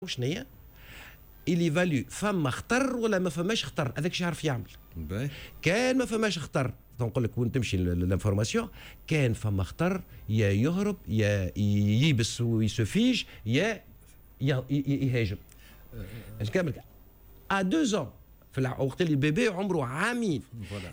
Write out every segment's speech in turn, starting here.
شنيا اللي فاليو فما خطر ولا ما فماش خطر، هذاك شي يعرف يعمل. كان ما فماش خطر نقول لك وين تمشي الانفورماسيون، كان فما خطر يا يهرب يا ييبس ويسفيج يا يهاجم. كامل ا 2 ans في وقت اللي البيبي عمره عامين.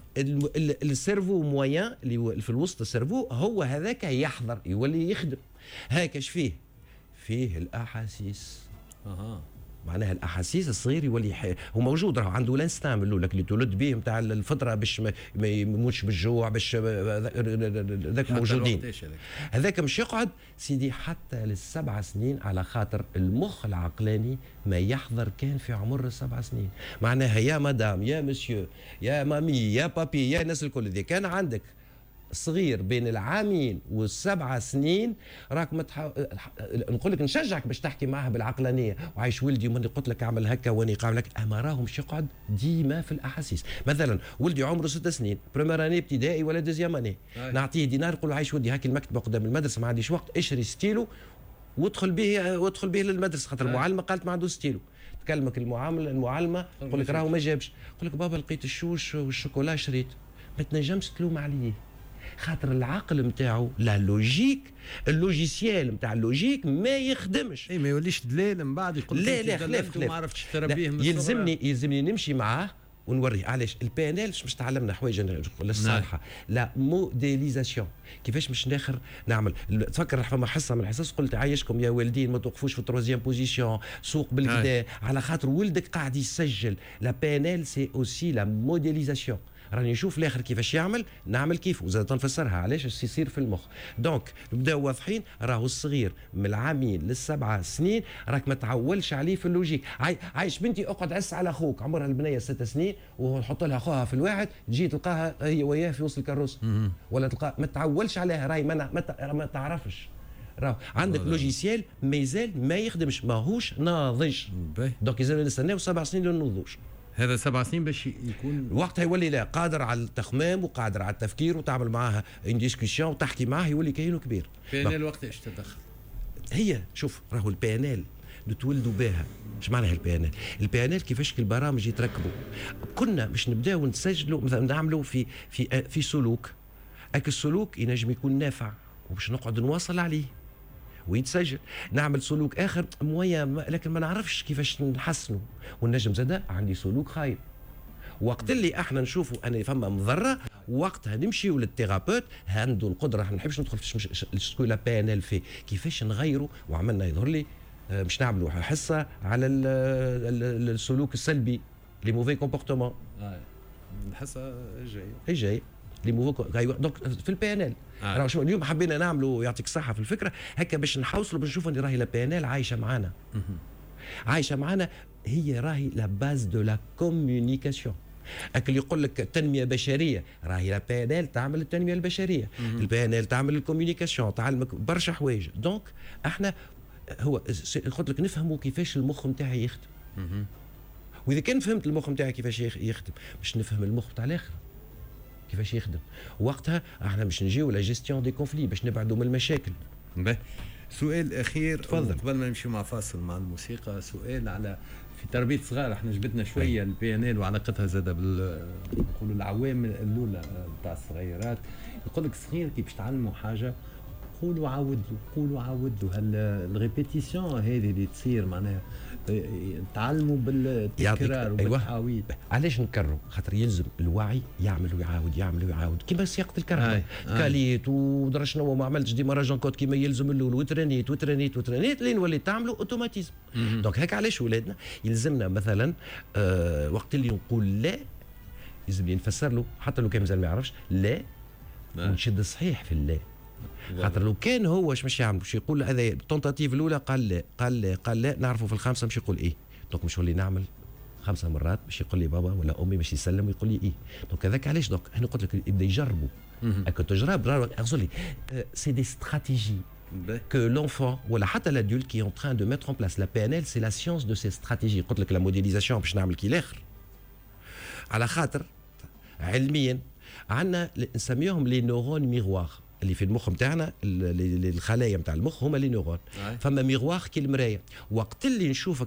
السيرفو مويان اللي في الوسط السيرفو هو هذاك يحضر يولي يخدم. هاكاش فيه الاحاسيس. معناها الاحاسيس الصغير يولي هو موجود، راهو عنده الانستان من الاولى اللي تولد به نتاع الفطره باش ما يموتش بالجوع، باش ذاك موجودين. هذاك مش يقعد سيدي حتى ل7 سنين، على خاطر المخ العقلاني ما يحضر كان في عمر 7 سنين. معناها يا مدام يا مسيو يا مامي يا بابي يا الناس الكل دي، كان عندك صغير بين العامين و7 سنين راك نقول لك نشجعك باش تحكي معها بالعقلانيه وعايش ولدي وماني قلت لك اعمل هكا واني قاعد لك، اما راهو مش يقعد ديما في الاحاسيس. مثلا ولدي عمره 6 سنين بريمير اني ابتدائي ولا دوزيام اني، نعطيه دينار نقول له عايش ولدي هاكي المكتبه قدام المدرسه ما عنديش وقت، اشري ستيلو وادخل به للمدرسه، خاطر المعلمه قالت ما عنده ستيلو. تكلمك المعلمه تقول لك راهو ما جابش، تقول لك بابا لقيت الشوش والشوكولا شريت. ما تنجمش تلوم عليه، خاطر العقل نتاعو لا لوجيك، اللوجيسيال نتاع اللوجيك ما يخدمش. اي ما يوليش دلال من بعد يقول لك لا خلاف ما عرفتش تربيه من يلزمني نمشي معاه ونوريه. علاش البي ان ال مش تعلمنا حوايج الصالحه، لا موديليزاسيون. كيفاش مش ناخر نعمل. تفكر فما حصه من الحصص قلت عايشكم يا والدين ما توقفوش في التروزيام بوزيسيون، سوق بالكدا، على خاطر ولدك قاعد يسجل. لا بي ان ال سي اوسي لا موديليزاسيون. راني نشوف الاخر كيفاش يعمل نعمل كيف، وزاد تنفسرها علاش يصير في المخ. دونك نبداو واضحين، راهو الصغير من العامين ل7 سنين راك ما تعولش عليه في اللوجيك. عايش بنتي اقعد عس على اخوك، عمرها البنيه 6 سنين ونحط لها اخوها في الواحد، تجي تلقاها هي وياه في وسط الكروس ولا تلقى ما تعولش عليها، راهي ما تعرفش. راهو عندك لوجيسيال مازال ما يخدمش، ماهوش ناضج. دونك يلزم نستناو 7 سنين للنضوج. هذا 7 سنين باش يكون وقتها يولي لا قادر على التخمام وقادر على التفكير، وتعمل معاها ان ديسكسيون وتحكي معاه يولي كاينو كبير. بي ان ال وقت ايش تدخل؟ هي شوف راهو البي ان ال نتولدوا بها. ايش معناها البي ان ال؟ البي ان ال كيفاش البرامج يتركبوا. كنا باش نبداو نسجلوا مثلا نعملوا في سلوك، السلوك ينجم يكون نافع وباش نقعد نواصل عليه ويتسجل. نعمل سلوك اخر مويا لكن ما نعرفش كيفاش نحسنه، والنجم زاده عندي سلوك خايب. وقت اللي احنا نشوفوا ان فما مضره وقتها نمشيو للثيرابيوت عنده القدره. احنا ما نحبش ندخل في سكو لا بي ان ال في كيفاش نغيروا. وعملنا يظهر لي مش نعملوا حصه على السلوك السلبي لي موفي كومبورتمون. الحصه هي جاي لي موفو دونك في البي ان ال. راهو شو اليوم حبينا نعملوا يعطيك الصحه في الفكره هكا باش نحوصلوا باش نشوفوا ان راهي لا بي ان ال عايشه معانا. عايشه معانا، هي راهي لا باز دو لا كومونيكاسيون. اللي يقول لك التنميه بشريه، راهي لا بي ان ال تعمل التنميه البشريه، البي ان ال تعمل الكومونيكاسيون، تعلمك برشا حوايج. دونك احنا هو قلت لك نفهموا كيفاش المخ نتاعي يخدم. واذا كان فهمت المخ نتاعي كيفاش يخدم باش نفهم المخ تاع الاخر كيفاش يخدم. وقتها احنا باش نجيو لا جيستيون دي كونفلي باش نبعدوا من المشاكل. سؤال اخير تفضل قبل ما نمشي مع فاصل مع الموسيقى. سؤال على في تربيه صغار. احنا جبدنا شويه البي ان ال وعلاقتها زاده نقولوا العوامل الاولى بتاع الصغيرات. يقول لك الصغير كي باش تعلموا حاجه قولوا عاود له الريبيتيسيون هذه اللي تصير معناها تعلموا بالتكرار وبالتعويض. علاش نكرروا؟ خاطر يلزم الوعي يعمل ويعاود كيما سياقه الكرهبه. كاليت ودرشنا وما عملتش ديما راجون كود كيما يلزم الاول وترنيت لين وليت تعملوا اوتوماتيزم. دونك هيك علاش ولادنا يلزمنا مثلا وقت اللي نقول لا يلزم نفسر له حتى لو كان مازال ما يعرفش لا ونشد صحيح في اللا. خاطر لو كان هو مش يعمل باش يقول هذا التونتاتيف الاولى قال لا نعرفوا في الخامسه مش يقول ايه. دونك مش ولي نعمل 5 مرات باش يقول لي بابا ولا امي باش يسلم ويقول لي ايه. دونك هذاك علاش دونك انا قلت لك يبدا يجربوا. اكو تجرب اغزر لي سي دي استراتيجي que l'enfant ولا حتى l'adulte qui est en train de mettre en place la PNL c'est la science de ces stratégies. قلت لك لا موديليزاسيون باش نعمل كي الاخر على خاطر علميا عندنا نسميهم لي نورون ميغوار. اللي في المخ نتاعنا، الخلايا نتاع المخ هما لي نيورون. فما ميغوار كي المرايه، وقت اللي نشوفك